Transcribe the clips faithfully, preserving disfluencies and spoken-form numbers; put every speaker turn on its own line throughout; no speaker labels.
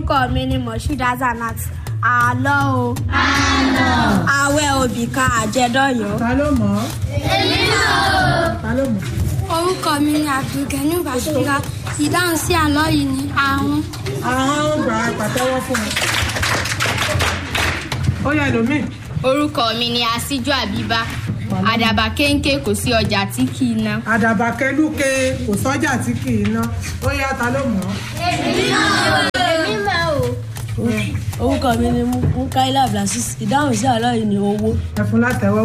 Orúkọ mi ni Moshood Hazanat. Àlọ́ o. Àlọ́. Awẹ́ obì ká àjẹdọ́yọ̀.
Ta ló mọ̀ ọ́?
Èmi náà o.
Ta ló mọ̀?
Orúkọ mi ni Abdulgani Bashira. Ìdáhùn sí àlọ́ yìí ni ahọ́n.
Ahọ́n gbà pàtẹ́wọ́ fún mi. Ó yá ẹlòmíì.
Orúkọ mi ni Asíjú Àbíbá. Àdàbà kéńké kò sí ọjà tí kì í ná.
Àdàbà kẹlúke kò sọ́jà tí kì í ná. Ó yá ta ló mọ̀ ọ́?
Èmi náà o. Èmi máa o.
Orúkọ mi ni Mukaila Abdulaziz. Ìdáhùn sí àlọ́ yìí ni owó.
Ẹ fún látẹ̀wọ́.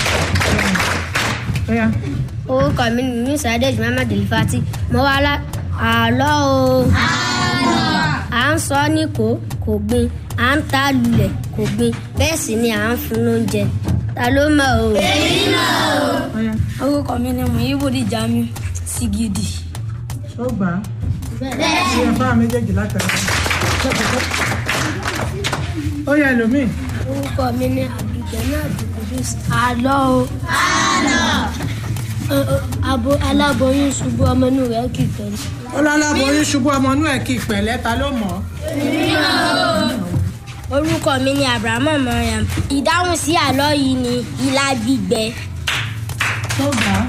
Ó yá.
Orúkọ mi ni Musa Adéjì Muhammad Elifati. Mo wá lá àlọ́ o. Àlọ́. À ń sọ ní kò kò gbin. À ń ta lulẹ̀ kò gbin. Bẹ́ẹ̀ sì ni à ń fún lóúnjẹ. Ta ló mọ̀ o?
Èmi náà o.
Orúkọ mi ni Muhibudi Jamiu Sigidi.
Ó gbà á. Bẹ́ẹ̀ ni ẹ fáwọn méjèèjì látẹ̀wọ́. Ó yá ẹlòmíì.
Orúkọ mi ni Abdulgani Abdulkudus.
Àlọ́ o. Àlọ́.
Abo aláboyún ṣubú ọmọ inú rẹ̀ kì í tẹ̀lé.
Ó láláboyún ṣubú ọmọ inú ẹ̀ kì í pẹ̀lẹ́. Ta ló mọ̀ ọ́?
Èmi náà o.
Orúkọ mi ni Abraham Mariam. Ìdáhùn sí àlọ́ yìí ni ilá gbígbẹ.
Ó gbà á.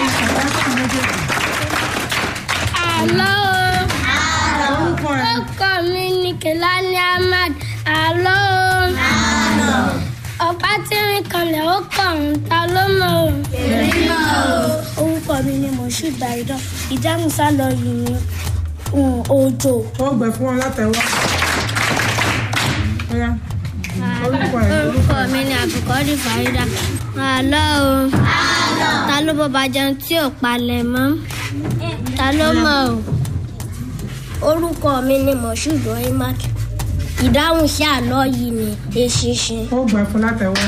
Àlọ́ o.
Orúkọ ẹ̀.
Orúkọ mi ni Kelani Ahmad. Àlọ́ o. Àlọ́. Ọ̀pá tí rìn kanlẹ̀ ó kàn ń ta ló mọ̀ o. Èmi náà o. Orúkọ mi ni Moshood Baidan. Ìdáhùn sálọ yìí ni òjò.
Ó gbẹ fún wọn látẹ̀wọ́. Ó yá. Orúkọ ẹ̀.
Orúkọ mi ni Abdulkadi Farida. Àlọ́ o. Àlọ́. Ta ló bọ́ bàjẹ́ tí ò palẹ̀ mọ́? Ta ló mọ̀ o? Orúkọ mi ni Moshood Oimak. Ìdáhùn sí àlọ́ yìí ni eṣinṣin.
Ó gbẹ fún látẹ̀wọ́.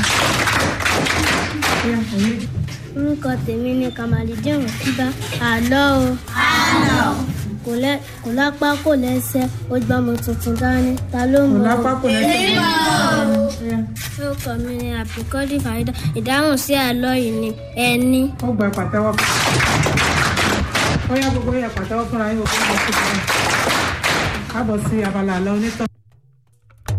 Ó yá òye.
Orúkọ tèmi ni Kamalidin Òkúba. Àlọ́ o.
Àlọ́.
Kò lẹ́ kò lápá kò lẹ́sẹ̀ ó gbọ́ ọmọ tuntun dání. Ta ló
Kò
mọ̀ o?
lápá kò lẹ́sẹ̀.
Èmi náà o.
Ó yá.
Orúkọ mi ni Abdulkadi Farida. Ìdáhùn sí àlọ́ yìí ni ẹni.
Ó gbẹ pàtẹ́wọ́. Ó yá gbogbo yẹ pàtẹ́wọ́ fúnra yín. Ó kọ́ ọ́ sí i. Káàbọ̀ sí abala àlọ́ onítàn.